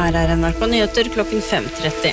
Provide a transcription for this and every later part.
her NRK Nyheter klokken 5:30.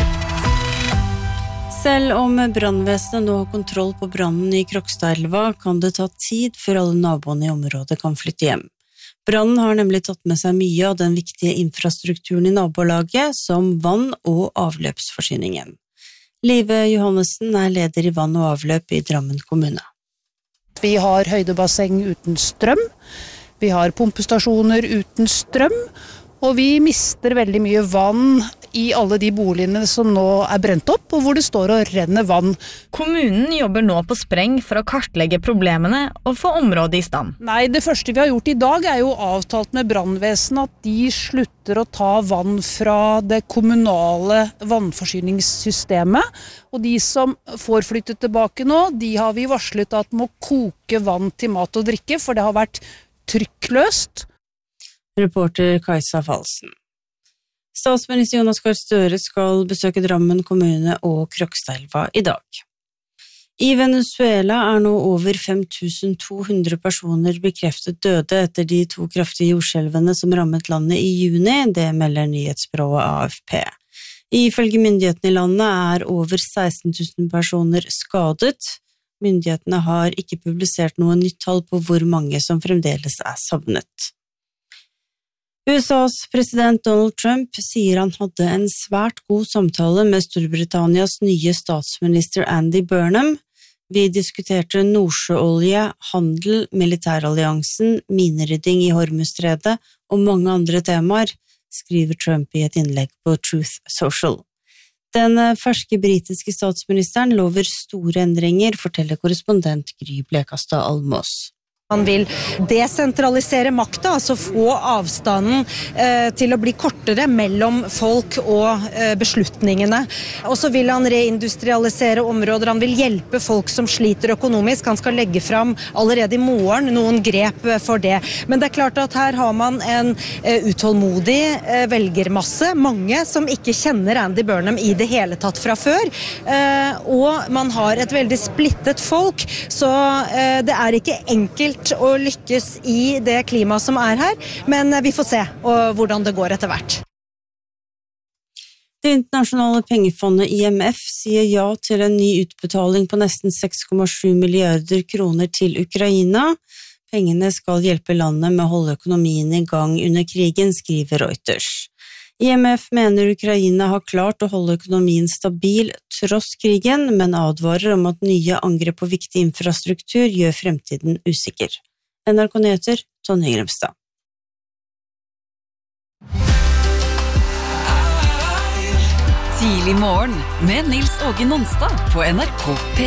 Selv om brannvesenet nå har kontroll på brannen i Krokstadelva, kan det ta tid før alle naboene i området kan flytte hjem. Brannen har nemlig tatt med seg mye av den viktige infrastrukturen i nabolaget, som vann- og avløpsforsyningen. Live Johannessen er leder i vann- og avløp i Drammen kommune. Vi har høydebasseng uten strøm, vi har pumpestasjoner uten strøm, og vi mister veldig mye vann i alle de boligene som nå er brent opp, og hvor det står og renner vann. Kommunen jobber nå på spreng for å kartlegge problemene og få området i stand. Nei, det første vi har gjort i dag er jo avtalt med brannvesenet at de slutter å ta vann fra det kommunale vannforsyningssystemet, og de som får flyttet tilbake nå, de har vi varslet at må koke vann til mat og drikke, for det har vært trykkløst. Reporter Kajsa Falsen. Statsminister Jonas Gahr Støre skal besøke Drammen kommune og Krokstadelva i dag. I Venezuela er nå over 5200 personer bekreftet døde etter de 2 kraftige jordskjelvene som rammet landet i juni, det melder nyhetsbyrået AFP. Ifølge myndighetene i landet er over 16 000 personer skadet. Myndighetene har ikke publisert noe nytt tall på hvor mange som fremdeles er savnet. USAs president Donald Trump sier han hadde en svært god samtale med Storbritannias nye statsminister Andy Burnham. Vi diskuterte nordsjøolje, handel, militæralliansen, minerydding i Hormuzstredet og mange andre temaer, skriver Trump i et innlegg på Truth Social. Den ferske britiske statsministeren lover store endringer, forteller korrespondent Gry Blekastad Almås. Han vil desentralisere makta, altså få avstanden til å bli kortere mellom folk og beslutningene. Og så vil han reindustrialisere områder, han vil hjelpe folk som sliter økonomisk. Han skal legge fram allerede i morgen noen grep for det. Men det er klart at her har man en utålmodig velgermasse, mange som ikke kjenner Andy Burnham i det hele tatt fra før. Og man har et veldig splittet folk, så det er ikke enkelt å lykkes i det klimaet som er her, men vi får se hvordan det går etter hvert. Det internasjonale pengefondet IMF sier ja til en ny utbetaling på nesten 6,7 milliarder kroner til Ukraina. Pengene skal hjelpe landet med å holde økonomien i gang under krigen, skriver Reuters. IMF mener Ukraina har klart å holde økonomien stabil tross krigen, men advarer om at nye angrep på viktig infrastruktur gjør fremtiden usikker. NRK Nyheter, Tonje Grimstad. Tidlig morgen med Nils Åge Nonstad på NRK P.